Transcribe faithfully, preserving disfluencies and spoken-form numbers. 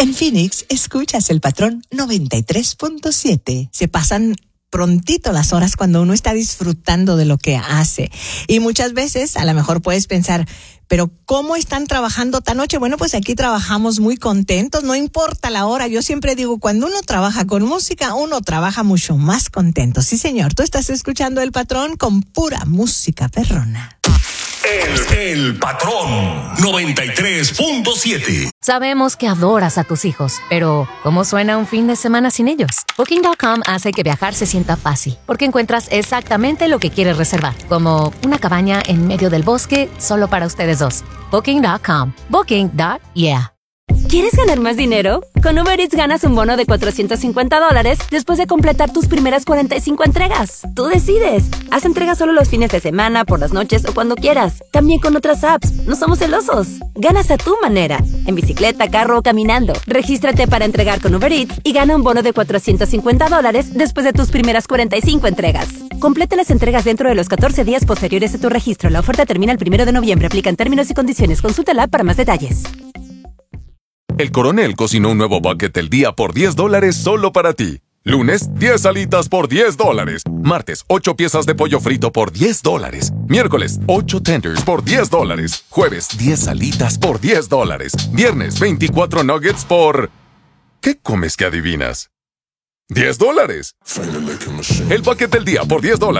En Phoenix, escuchas el patrón noventa y tres punto siete. Se pasan prontito las horas cuando uno está disfrutando de lo que hace. Y muchas veces, a lo mejor puedes pensar, pero ¿cómo están trabajando tan noche? Bueno, pues aquí trabajamos muy contentos, no importa la hora. Yo siempre digo, cuando uno trabaja con música, uno trabaja mucho más contento. Sí, señor, tú estás escuchando El Patrón con pura música perrona. El, el Patrón noventa y tres punto siete. Sabemos que adoras a tus hijos, pero ¿cómo suena un fin de semana sin ellos? Booking punto com hace que viajar se sienta fácil, porque encuentras exactamente lo que quieres reservar, como una cabaña en medio del bosque solo para ustedes dos. Booking punto com. Booking. Yeah. ¿Quieres ganar más dinero? Con Uber Eats ganas un bono de cuatrocientos cincuenta dólares después de completar tus primeras cuarenta y cinco entregas. Tú decides. Haz entregas solo los fines de semana, por las noches o cuando quieras. También con otras apps. No somos celosos. Ganas a tu manera. En bicicleta, carro o caminando. Regístrate para entregar con Uber Eats y gana un bono de cuatrocientos cincuenta dólares después de tus primeras cuarenta y cinco entregas. Completa las entregas dentro de los catorce días posteriores a tu registro. La oferta termina el primero de noviembre. Aplican términos y condiciones. Consulta la app para más detalles. El Coronel cocinó un nuevo bucket del día por diez dólares solo para ti. Lunes, diez alitas por diez dólares. Martes, ocho piezas de pollo frito por diez dólares. Miércoles, ocho tenders por diez dólares. Jueves, diez alitas por diez dólares. Viernes, veinticuatro nuggets por... ¿Qué comes que adivinas? ¡diez dólares! El bucket del día por diez dólares.